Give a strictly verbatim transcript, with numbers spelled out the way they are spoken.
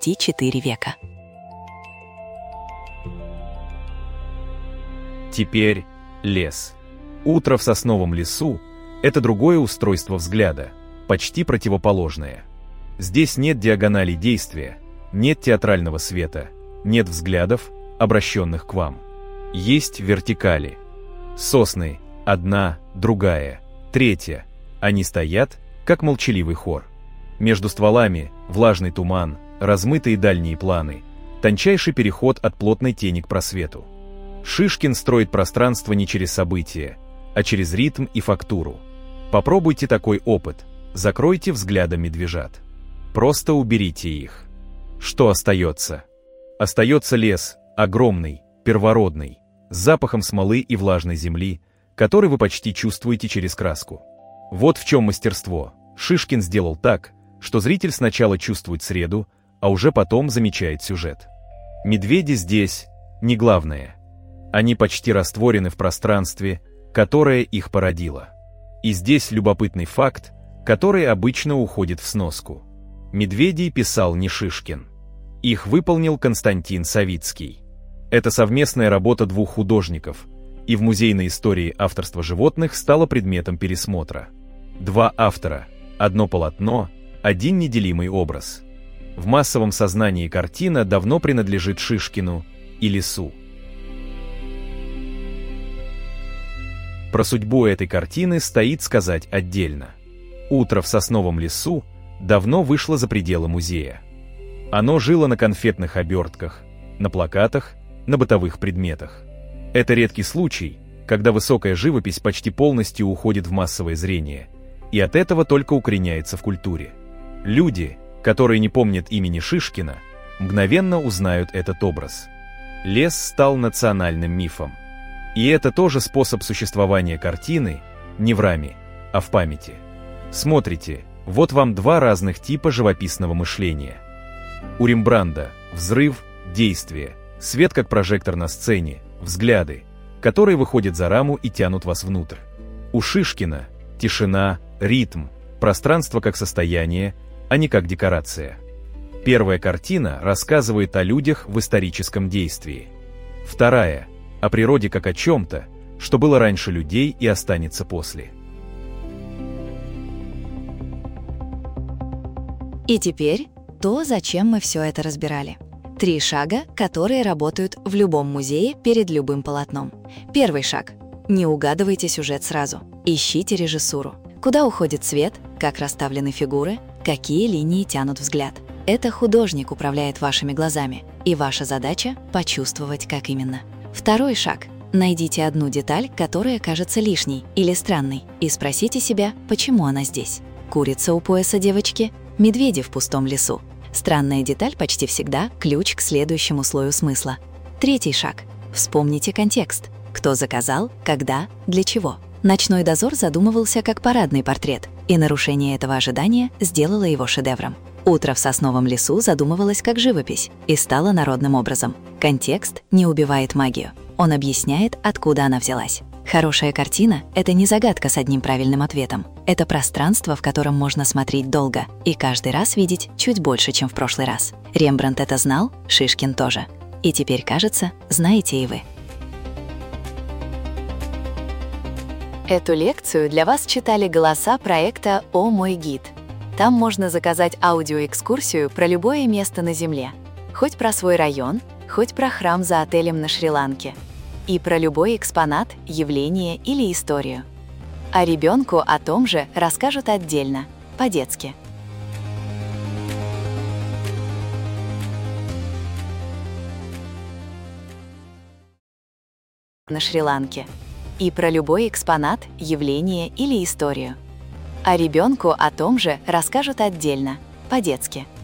почти четыре века. Теперь лес. Утро в сосновом лесу – это другое устройство взгляда, почти противоположное. Здесь нет диагоналей действия, нет театрального света, нет взглядов, обращенных к вам. Есть вертикали. Сосны – одна, другая, третья. Они стоят, как молчаливый хор. Между стволами влажный туман, размытые дальние планы, тончайший переход от плотной тени к просвету. Шишкин строит пространство не через события, а через ритм и фактуру. Попробуйте такой опыт, закройте взглядом медвежат. Просто уберите их. Что остается? Остается лес, огромный, первородный, с запахом смолы и влажной земли, который вы почти чувствуете через краску. Вот в чем мастерство. Шишкин сделал так, что зритель сначала чувствует среду, а уже потом замечает сюжет. Медведи здесь не главное. Они почти растворены в пространстве, которое их породило. И здесь любопытный факт, который обычно уходит в сноску. Медведей писал не Шишкин. Их выполнил Константин Савицкий. Это совместная работа двух художников, и в музейной истории авторство животных стало предметом пересмотра. Два автора, одно полотно, один неделимый образ. В массовом сознании картина давно принадлежит Шишкину и лесу. Про судьбу этой картины стоит сказать отдельно. «Утро в сосновом лесу» давно вышло за пределы музея. Оно жило на конфетных обертках, на плакатах, на бытовых предметах. Это редкий случай, когда высокая живопись почти полностью уходит в массовое зрение, и от этого только укореняется в культуре. Люди, которые не помнят имени Шишкина, мгновенно узнают этот образ. Лес стал национальным мифом. И это тоже способ существования картины не в раме, а в памяти. Смотрите, вот вам два разных типа живописного мышления. У Рембранда взрыв, действие, свет как прожектор на сцене, взгляды, которые выходят за раму и тянут вас внутрь. У Шишкина тишина, ритм, пространство как состояние, а не как декорация. Первая картина рассказывает о людях в историческом действии. Вторая – о природе как о чем-то, что было раньше людей и останется после. И теперь то, зачем мы все это разбирали. Три шага, которые работают в любом музее перед любым полотном. Первый шаг. Не угадывайте сюжет сразу. Ищите режиссуру. Куда уходит свет, как расставлены фигуры, какие линии тянут взгляд. Это художник управляет вашими глазами, и ваша задача – почувствовать, как именно. Второй шаг. Найдите одну деталь, которая кажется лишней или странной, и спросите себя, почему она здесь. Курица у пояса девочки, медведи в пустом лесу. Странная деталь почти всегда – ключ к следующему слою смысла. Третий шаг. Вспомните контекст. Кто заказал, когда, для чего. «Ночной дозор» задумывался как парадный портрет, и нарушение этого ожидания сделало его шедевром. «Утро в сосновом лесу» задумывалось как живопись и стало народным образом. Контекст не убивает магию. Он объясняет, откуда она взялась. Хорошая картина — это не загадка с одним правильным ответом. Это пространство, в котором можно смотреть долго и каждый раз видеть чуть больше, чем в прошлый раз. Рембрандт это знал, Шишкин тоже. И теперь, кажется, знаете и вы. Эту лекцию для вас читали голоса проекта «О мой гид». Там можно заказать аудиоэкскурсию про любое место на Земле. Хоть про свой район, хоть про храм за отелем на Шри-Ланке. И про любой экспонат, явление или историю. А ребенку о том же расскажут отдельно, по-детски. На Шри-Ланке. И про любой экспонат, явление или историю. А ребенку о том же расскажут отдельно, по-детски.